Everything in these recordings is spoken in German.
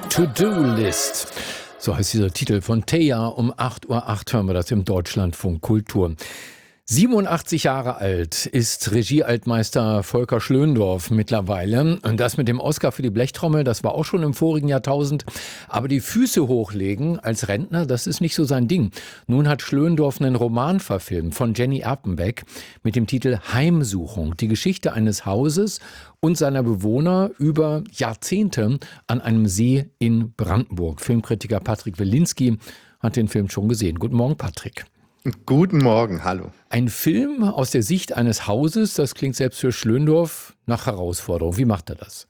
To-Do-List. So heißt dieser Titel von Teja. Um 8:08 Uhr hören wir das im Deutschlandfunk Kultur. 87 Jahre alt ist Regiealtmeister Volker Schlöndorff mittlerweile. Und das mit dem Oscar für die Blechtrommel, das war auch schon im vorigen Jahrtausend. Aber die Füße hochlegen als Rentner, das ist nicht so sein Ding. Nun hat Schlöndorff einen Roman verfilmt von Jenny Erpenbeck mit dem Titel Heimsuchung. Die Geschichte eines Hauses und seiner Bewohner über Jahrzehnte an einem See in Brandenburg. Filmkritiker Patrick Wilinski hat den Film schon gesehen. Guten Morgen, Patrick. Guten Morgen, hallo. Ein Film aus der Sicht eines Hauses, das klingt selbst für Schlöndorff nach Herausforderung. Wie macht er das?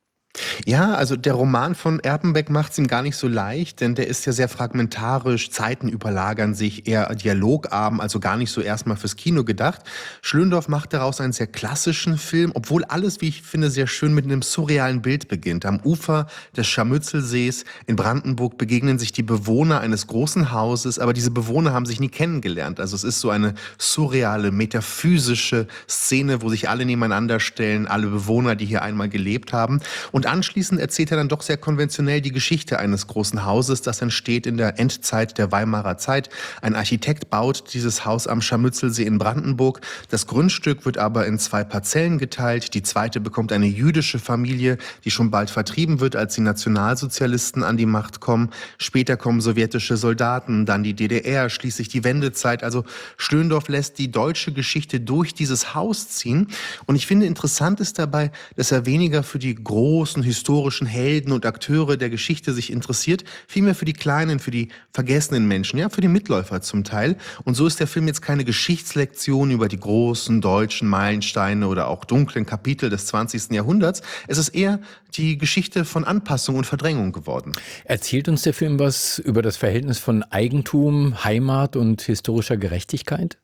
Ja, also der Roman von Erpenbeck macht es ihm gar nicht so leicht, denn der ist ja sehr fragmentarisch, Zeiten überlagern sich, eher dialogarm, also gar nicht so erstmal fürs Kino gedacht. Schlöndorff macht daraus einen sehr klassischen Film, obwohl alles, wie ich finde, sehr schön mit einem surrealen Bild beginnt. Am Ufer des Scharmützelsees in Brandenburg begegnen sich die Bewohner eines großen Hauses, aber diese Bewohner haben sich nie kennengelernt. Also es ist so eine surreale, metaphysische Szene, wo sich alle nebeneinander stellen, alle Bewohner, die hier einmal gelebt haben. Und anschließend erzählt er dann doch sehr konventionell die Geschichte eines großen Hauses, das entsteht in der Endzeit der Weimarer Zeit. Ein Architekt baut dieses Haus am Scharmützelsee in Brandenburg. Das Grundstück wird aber in 2 Parzellen geteilt. Die zweite bekommt eine jüdische Familie, die schon bald vertrieben wird, als die Nationalsozialisten an die Macht kommen. Später kommen sowjetische Soldaten, dann die DDR, schließlich die Wendezeit. Also Schlöndorff lässt die deutsche Geschichte durch dieses Haus ziehen. Und ich finde, interessant ist dabei, dass er weniger für die großen historischen Helden und Akteure der Geschichte sich interessiert, vielmehr für die kleinen, für die vergessenen Menschen, ja, für die Mitläufer zum Teil. Und so ist der Film jetzt keine Geschichtslektion über die großen deutschen Meilensteine oder auch dunklen Kapitel des 20. Jahrhunderts. Es ist eher die Geschichte von Anpassung und Verdrängung geworden. Erzählt uns der Film was über das Verhältnis von Eigentum, Heimat und historischer Gerechtigkeit?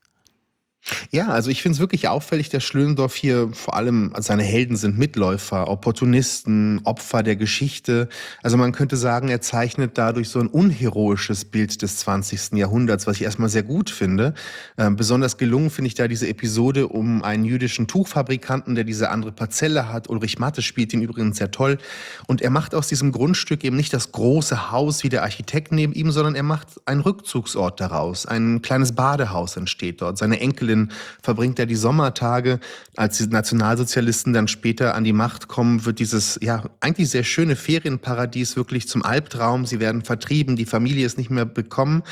Ja, also ich finde es wirklich auffällig, dass Schlöndorff hier vor allem, seine Helden sind Mitläufer, Opportunisten, Opfer der Geschichte. Also man könnte sagen, er zeichnet dadurch so ein unheroisches Bild des 20. Jahrhunderts, was ich erstmal sehr gut finde. Besonders gelungen finde ich da diese Episode um einen jüdischen Tuchfabrikanten, der diese andere Parzelle hat. Ulrich Matte spielt ihn übrigens sehr toll. Und er macht aus diesem Grundstück eben nicht das große Haus wie der Architekt neben ihm, sondern er macht einen Rückzugsort daraus. Ein kleines Badehaus entsteht dort. Seine Enkelin verbringt er die Sommertage. Als die Nationalsozialisten dann später an die Macht kommen, wird dieses ja eigentlich sehr schöne Ferienparadies wirklich zum Albtraum. Sie werden vertrieben, die Familie ist nicht mehr willkommen.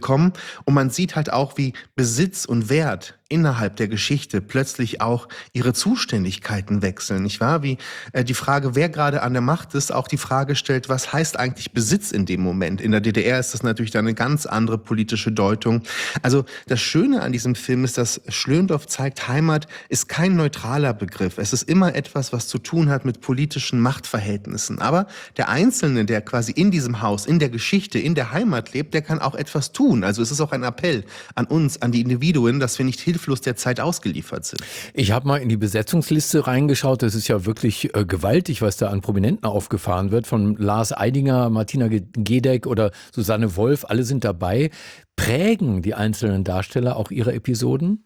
Und man sieht halt auch, wie Besitz und Wert innerhalb der Geschichte plötzlich auch ihre Zuständigkeiten wechseln, nicht wahr? Wie die Frage, wer gerade an der Macht ist, auch die Frage stellt, was heißt eigentlich Besitz in dem Moment? In der DDR ist das natürlich dann eine ganz andere politische Deutung. Also das Schöne an diesem Film ist, dass Schlöndorff zeigt, Heimat ist kein neutraler Begriff. Es ist immer etwas, was zu tun hat mit politischen Machtverhältnissen. Aber der Einzelne, der quasi in diesem Haus, in der Geschichte, in der Heimat lebt, der kann auch etwas tun. Also es ist auch ein Appell an uns, an die Individuen, dass wir nicht hilflos der Zeit ausgeliefert sind. Ich habe mal in die Besetzungsliste reingeschaut. Das ist ja wirklich gewaltig, was da an Prominenten aufgefahren wird. Von Lars Eidinger, Martina Gedeck oder Susanne Wolf, alle sind dabei. Prägen die einzelnen Darsteller auch ihre Episoden?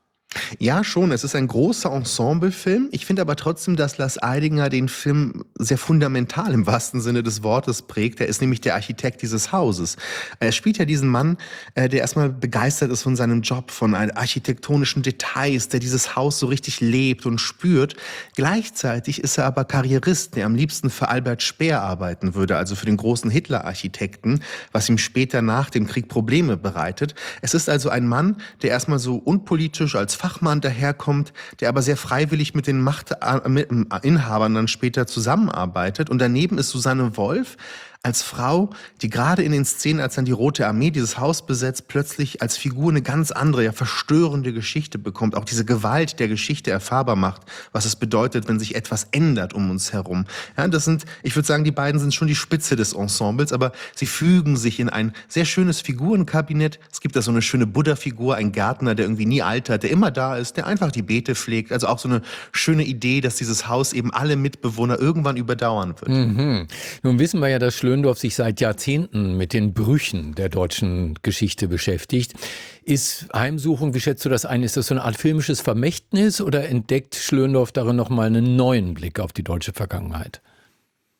Ja, schon. Es ist ein großer Ensemblefilm. Ich finde aber trotzdem, dass Lars Eidinger den Film sehr fundamental im wahrsten Sinne des Wortes prägt. Er ist nämlich der Architekt dieses Hauses. Er spielt ja diesen Mann, der erstmal begeistert ist von seinem Job, von architektonischen Details, der dieses Haus so richtig lebt und spürt. Gleichzeitig ist er aber Karrierist, der am liebsten für Albert Speer arbeiten würde, also für den großen Hitler-Architekten, was ihm später nach dem Krieg Probleme bereitet. Es ist also ein Mann, der erstmal so unpolitisch als Fachmann daherkommt, der aber sehr freiwillig mit den Machtinhabern dann später zusammenarbeitet. Und daneben ist Susanne Wolf als Frau, die gerade in den Szenen, als dann die Rote Armee dieses Haus besetzt, plötzlich als Figur eine ganz andere, ja verstörende Geschichte bekommt. Auch diese Gewalt der Geschichte erfahrbar macht, was es bedeutet, wenn sich etwas ändert um uns herum. Ja, das sind, ich würde sagen, die beiden sind schon die Spitze des Ensembles, aber sie fügen sich in ein sehr schönes Figurenkabinett. Es gibt da so eine schöne Buddha-Figur, ein Gärtner, der irgendwie nie altert, der immer da ist, der einfach die Beete pflegt. Also auch so eine schöne Idee, dass dieses Haus eben alle Mitbewohner irgendwann überdauern wird. Mhm. Nun wissen wir ja, dass Schlöndorff sich seit Jahrzehnten mit den Brüchen der deutschen Geschichte beschäftigt. Ist Heimsuchung, wie schätzt du das ein? Ist das so eine Art filmisches Vermächtnis oder entdeckt Schlöndorff darin nochmal einen neuen Blick auf die deutsche Vergangenheit?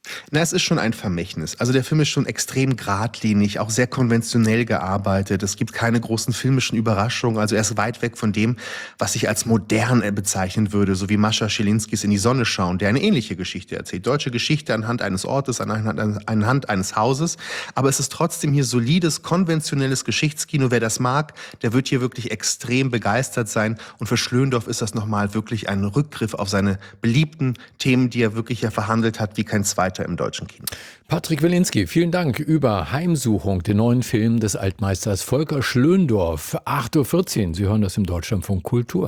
Na, es ist schon ein Vermächtnis. Also der Film ist schon extrem geradlinig, auch sehr konventionell gearbeitet. Es gibt keine großen filmischen Überraschungen. Also er ist weit weg von dem, was ich als modern bezeichnen würde, so wie Mascha Schelinskis In die Sonne schauen, der eine ähnliche Geschichte erzählt. Deutsche Geschichte anhand eines Ortes, anhand eines Hauses. Aber es ist trotzdem hier solides, konventionelles Geschichtskino. Wer das mag, der wird hier wirklich extrem begeistert sein. Und für Schlöndorff ist das nochmal wirklich ein Rückgriff auf seine beliebten Themen, die er wirklich ja verhandelt hat, wie kein zweiter im deutschen Kino. Patrick Wilinski, vielen Dank über Heimsuchung, den neuen Film des Altmeisters Volker Schlöndorff. 8.14 Uhr, Sie hören das im Deutschlandfunk Kultur.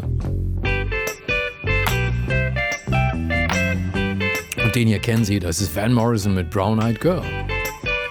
Und den hier kennen Sie, das ist Van Morrison mit Brown Eyed Girl.